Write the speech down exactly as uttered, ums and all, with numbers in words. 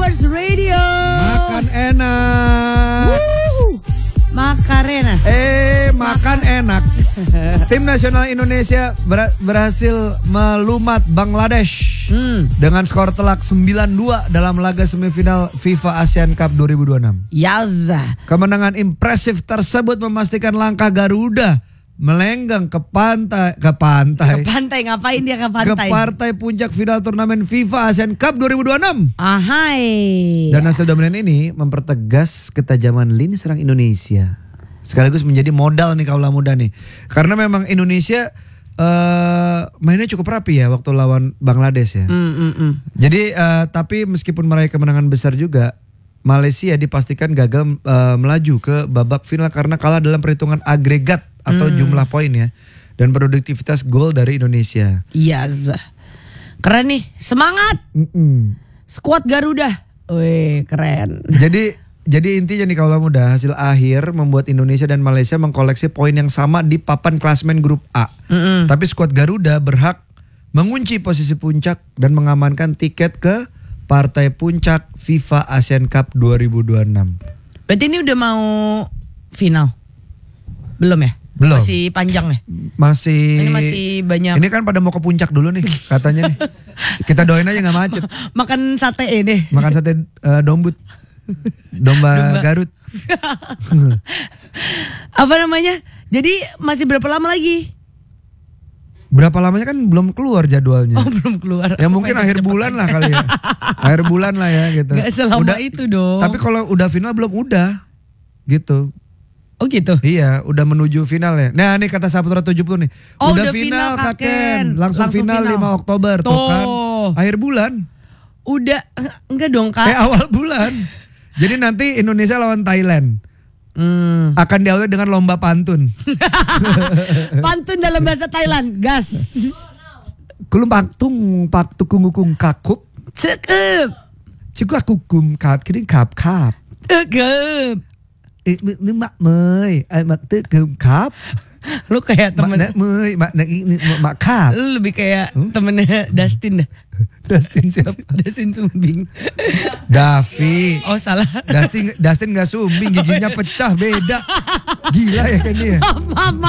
Powers Radio. Makan enak. Woo. Makarena. Eh, makan enak. Tim nasional Indonesia ber- berhasil melumat Bangladesh Hmm. dengan skor telak sembilan dua dalam laga semifinal FIFA ASEAN Cup dua ribu dua puluh enam. Yaza. Kemenangan impresif tersebut memastikan langkah Garuda melenggang ke pantai ke pantai Ke pantai, ngapain dia ke pantai? ke partai puncak final turnamen FIFA ASEAN Cup dua ribu dua puluh enam. Ahai. Dan hasil dominan ini mempertegas ketajaman lini serang Indonesia. Sekaligus menjadi modal nih kaula muda nih. Karena memang Indonesia uh, mainnya cukup rapi ya waktu lawan Bangladesh ya. Mm, mm, mm. Jadi uh, tapi meskipun meraih kemenangan besar juga, Malaysia dipastikan gagal uh, melaju ke babak final karena kalah dalam perhitungan agregat atau Hmm. jumlah poin ya, dan produktivitas gol dari Indonesia. Yaza. Keren nih, semangat. Mm-mm. Skuad Garuda. Wih, keren. Jadi jadi intinya nih kaula muda, hasil akhir membuat Indonesia dan Malaysia mengkoleksi poin yang sama di papan klasemen grup A. Mm-mm. Tapi skuad Garuda berhak mengunci posisi puncak dan mengamankan tiket ke partai puncak FIFA ASEAN Cup dua ribu dua puluh enam. Berarti ini udah mau final? Belum ya? Belum. Masih panjang ya? Masih Ini masih banyak. Ini kan pada mau ke puncak dulu nih katanya nih. Kita doain aja nggak macet. Makan sate ini. Makan sate uh, dombut. Domba, Domba. Garut. Apa namanya? Jadi masih berapa lama lagi? Berapa lamanya kan belum keluar jadwalnya. Oh, belum keluar. Ya mungkin Main akhir cepet bulan aja. lah kali ya. Akhir bulan lah ya gitu. Gak selama Udah, itu dong. tapi kalau udah final belum udah. Gitu. Oh gitu. Iya, udah menuju final ya. Nah, ini kata Saputra tujuh puluh nih. Oh, udah, udah final, final, Kaken. Kaken. Langsung, Langsung final, final. lima Oktober tuh Tuh. kan. Akhir bulan. Udah enggak dong, Kak. Eh awal bulan. Jadi nanti Indonesia lawan Thailand. Hmm. Akan diawali dengan lomba pantun. Pantun dalam bahasa Thailand, gas. Kulum paktung pak tukungukung kakup. Cekep. Cikgu aku kum kap kini kap kap. Cekep. Eh ni mak mei, ai mak te kum kap. Lu kayak Mak temen. nak mei, mak nak ini mak kap. Lu lebih kayak Hmm? temennya Dustin dah. Dustin siapa? Dustin Sumbing. Davi. Oh salah. Dustin Dustin nggak sumbing, giginya pecah beda. Gila ya kan dia. Apa